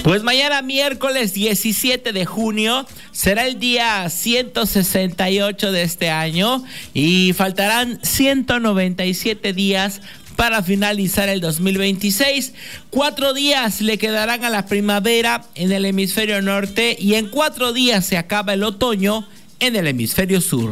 Pues mañana miércoles 17 de junio será el día 168 de este año y faltarán 197 días para finalizar el 2026. 4 días le quedarán a la primavera en el hemisferio norte y en 4 días se acaba el otoño en el hemisferio sur.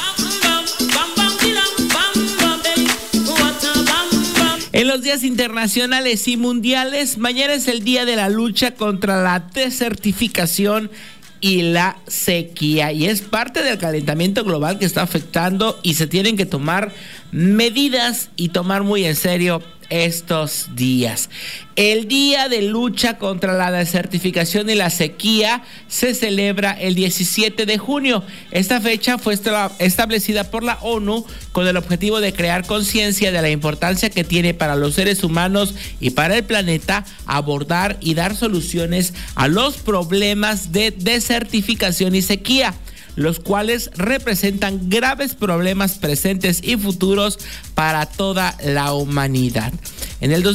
En los días internacionales y mundiales, mañana es el día de la lucha contra la desertificación y la sequía, y es parte del calentamiento global que está afectando y se tienen que tomar medidas y tomar muy en serio estos días. El día de lucha contra la desertificación y la sequía se celebra el 17 de junio. Esta fecha fue establecida por la ONU con el objetivo de crear conciencia de la importancia que tiene para los seres humanos y para el planeta abordar y dar soluciones a los problemas de desertificación y sequía, los cuales representan graves problemas presentes y futuros para toda la humanidad. En el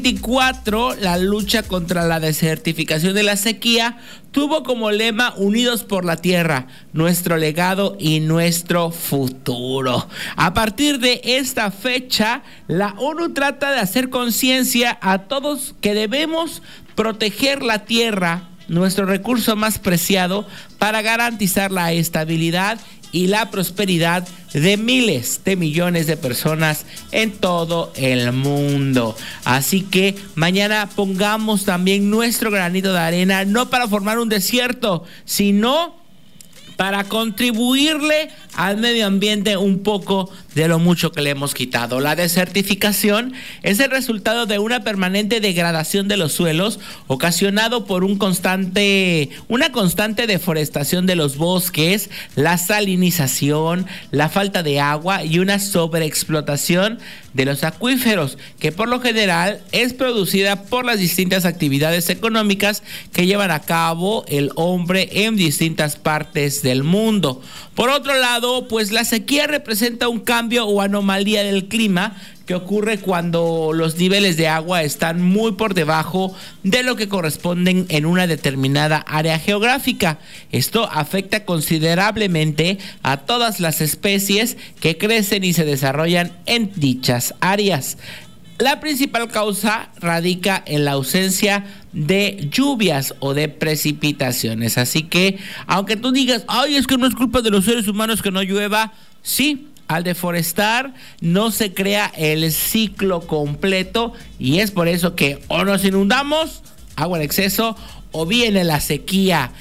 2024, la lucha contra la desertificación y la sequía tuvo como lema Unidos por la Tierra, nuestro legado y nuestro futuro. A partir de esta fecha, la ONU trata de hacer conciencia a todos que debemos proteger la tierra, nuestro recurso más preciado, para garantizar la estabilidad y la prosperidad de miles de millones de personas en todo el mundo. Así que mañana pongamos también nuestro granito de arena, no para formar un desierto, sino para contribuirle al medio ambiente un poco de lo mucho que le hemos quitado. La desertificación es el resultado de una permanente degradación de los suelos ocasionado por una constante deforestación de los bosques, la salinización, la falta de agua y una sobreexplotación de los acuíferos, que por lo general es producida por las distintas actividades económicas que llevan a cabo el hombre en distintas partes del mundo. Por otro lado, pues la sequía representa un cambio o anomalía del clima que ocurre cuando los niveles de agua están muy por debajo de lo que corresponden en una determinada área geográfica. Esto afecta considerablemente a todas las especies que crecen y se desarrollan en dichas áreas. La principal causa radica en la ausencia de lluvias o de precipitaciones. Así que, aunque tú digas, ay, es que no es culpa de los seres humanos que no llueva, sí, al deforestar no se crea el ciclo completo y es por eso que o nos inundamos, agua en exceso, o viene la sequía,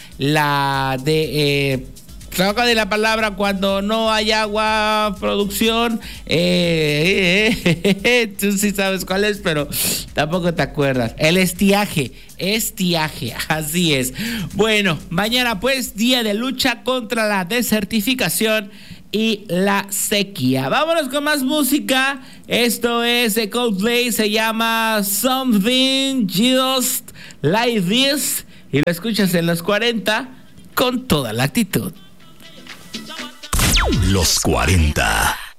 saca de la palabra cuando no hay agua, producción, tú sí sabes cuál es, pero tampoco te acuerdas. El estiaje, así es. Bueno, mañana pues día de lucha contra la desertificación y la sequía. Vámonos con más música. Esto es de Coldplay, se llama Something Just Like This y lo escuchas en los 40 con toda la actitud. Los 40.